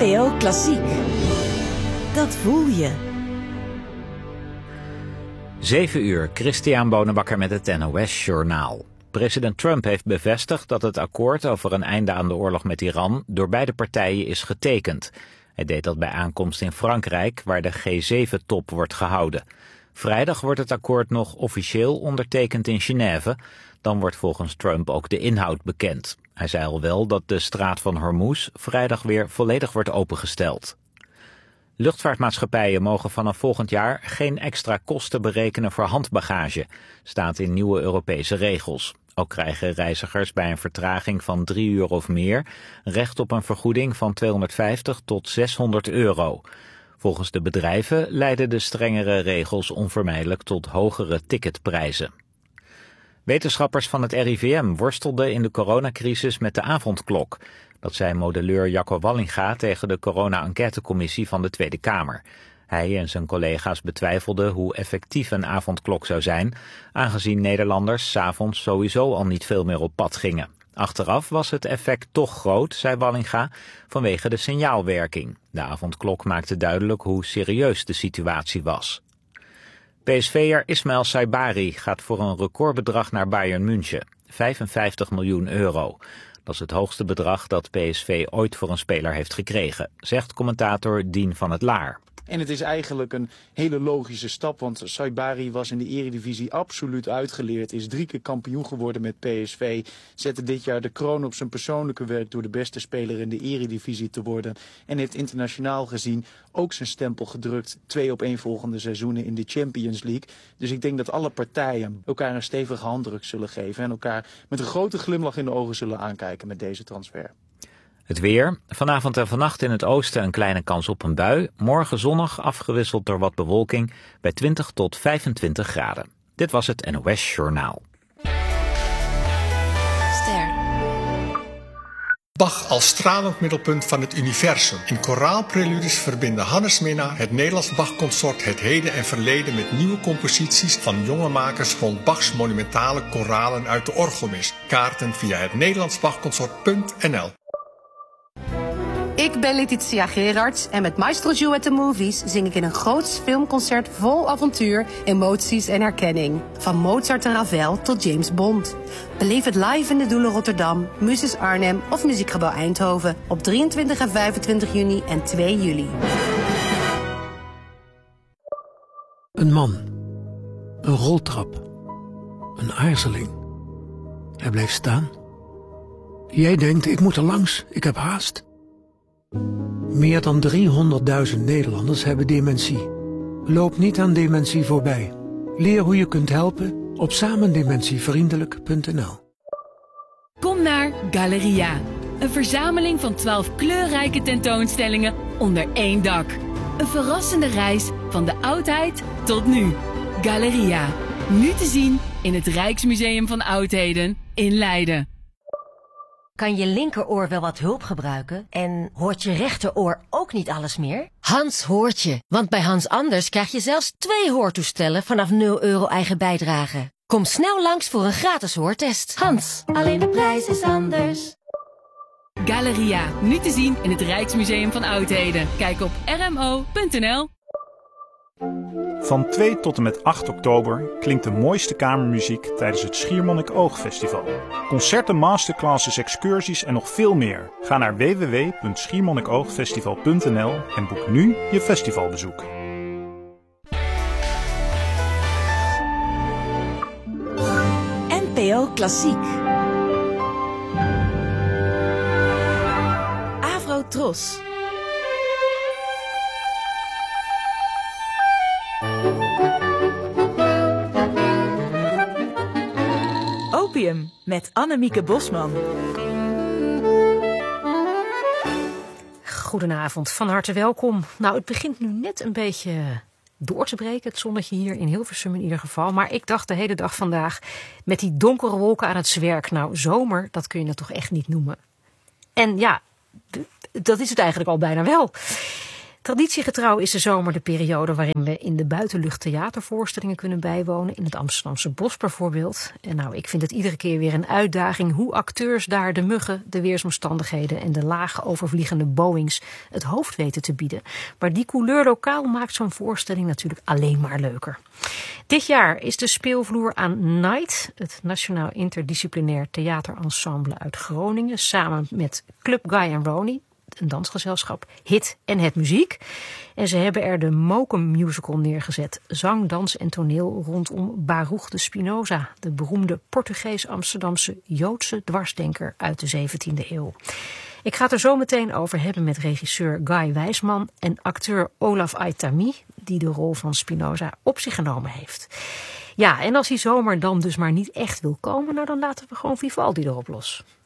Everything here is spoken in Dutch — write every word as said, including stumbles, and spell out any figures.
N P O Klassiek. Dat voel je. zeven uur, Christian Bonenbakker met het N O S-journaal. President Trump heeft bevestigd dat het akkoord over een einde aan de oorlog met Iran door beide partijen is getekend. Hij deed dat bij aankomst in Frankrijk, waar de G zeven top wordt gehouden. Vrijdag wordt het akkoord nog officieel ondertekend in Genève. Dan wordt volgens Trump ook de inhoud bekend. Hij zei al wel dat de straat van Hormuz vrijdag weer volledig wordt opengesteld. Luchtvaartmaatschappijen mogen vanaf volgend jaar geen extra kosten berekenen voor handbagage, staat in nieuwe Europese regels. Ook krijgen reizigers bij een vertraging van drie uur of meer recht op een vergoeding van tweehonderdvijftig tot zeshonderd euro. Volgens de bedrijven leiden de strengere regels onvermijdelijk tot hogere ticketprijzen. Wetenschappers van het R I V M worstelden in de coronacrisis met de avondklok. Dat zei modelleur Jacco Wallinga tegen de corona-enquêtecommissie van de Tweede Kamer. Hij en zijn collega's betwijfelden hoe effectief een avondklok zou zijn, aangezien Nederlanders 's avonds sowieso al niet veel meer op pad gingen. Achteraf was het effect toch groot, zei Wallinga, vanwege de signaalwerking. De avondklok maakte duidelijk hoe serieus de situatie was. P S V'er Ismail Saibari gaat voor een recordbedrag naar Bayern München, vijfenvijftig miljoen euro. Dat is het hoogste bedrag dat P S V ooit voor een speler heeft gekregen, zegt commentator Dien van het Laar. En het is eigenlijk een hele logische stap, want Saibari was in de eredivisie absoluut uitgeleerd. Is drie keer kampioen geworden met P S V. Zette dit jaar de kroon op zijn persoonlijke werk door de beste speler in de eredivisie te worden. En heeft internationaal gezien ook zijn stempel gedrukt. Twee opeenvolgende seizoenen in de Champions League. Dus ik denk dat alle partijen elkaar een stevige handdruk zullen geven. En elkaar met een grote glimlach in de ogen zullen aankijken met deze transfer. Het weer. Vanavond en vannacht in het oosten een kleine kans op een bui. Morgen zonnig, afgewisseld door wat bewolking, bij twintig tot vijfentwintig graden. Dit was het N O S-journaal. Ster. Bach als stralend middelpunt van het universum. In koraalpreludes verbinden Hannes Minnaar, het Nederlands Bach-consort, het heden en verleden met nieuwe composities van jonge makers rond Bachs monumentale koralen uit de orgelmis. Kaarten via het nederlands bachconsort punt n l. Ik ben Letitia Gerards en met Maestro Joe at the Movies zing ik in een groots filmconcert vol avontuur, emoties en herkenning. Van Mozart en Ravel tot James Bond. Beleef het live in de Doelen Rotterdam, Muses Arnhem of Muziekgebouw Eindhoven op drieëntwintig en vijfentwintig juni en twee juli. Een man. Een roltrap. Een aarzeling. Hij blijft staan. Jij denkt, ik moet er langs, ik heb haast. Meer dan driehonderdduizend Nederlanders hebben dementie. Loop niet aan dementie voorbij. Leer hoe je kunt helpen op samendementievriendelijk punt n l. Kom naar Galeria. Een verzameling van twaalf kleurrijke tentoonstellingen onder één dak. Een verrassende reis van de oudheid tot nu. Galeria. Nu te zien in het Rijksmuseum van Oudheden in Leiden. Kan je linkeroor wel wat hulp gebruiken? En hoort je rechteroor ook niet alles meer? Hans hoort je, want bij Hans Anders krijg je zelfs twee hoortoestellen vanaf nul euro eigen bijdrage. Kom snel langs voor een gratis hoortest. Hans, alleen de prijs is anders. Galeria, nu te zien in het Rijksmuseum van Oudheden. Kijk op r m o punt n l. Van twee tot en met acht oktober klinkt de mooiste kamermuziek tijdens het Schiermonnikoog-festival. Concerten, masterclasses, excursies en nog veel meer. Ga naar w w w punt schiermonnikoogfestival punt n l en boek nu je festivalbezoek. N P O Klassiek. Avro Tros. Opium met Annemieke Bosman. Goedenavond, van harte welkom. Nou, het begint nu net een beetje door te breken, het zonnetje hier in Hilversum in ieder geval. Maar ik dacht de hele dag vandaag met die donkere wolken aan het zwerk. Nou, zomer, dat kun je het toch echt niet noemen. En ja, d- dat is het eigenlijk al bijna wel. Traditiegetrouw is de zomer de periode waarin we in de buitenlucht theatervoorstellingen kunnen bijwonen. In het Amsterdamse Bos bijvoorbeeld. En nou, ik vind het iedere keer weer een uitdaging hoe acteurs daar de muggen, de weersomstandigheden en de laag overvliegende Boeings het hoofd weten te bieden. Maar die couleur lokaal maakt zo'n voorstelling natuurlijk alleen maar leuker. Dit jaar is de speelvloer aan Night, het Nationaal Interdisciplinair Theaterensemble uit Groningen, samen met Club Guy en Rony, een dansgezelschap, Hit en Het Muziek. En ze hebben er de Mokum musical neergezet. Zang, dans en toneel rondom Baruch de Spinoza, de beroemde Portugees-Amsterdamse Joodse dwarsdenker uit de zeventiende eeuw. Ik ga het er zo meteen over hebben met regisseur Guy Wijsman en acteur Olaf Aitami, die de rol van Spinoza op zich genomen heeft. Ja, en als die zomer dan dus maar niet echt wil komen, nou dan laten we gewoon Vivaldi erop los.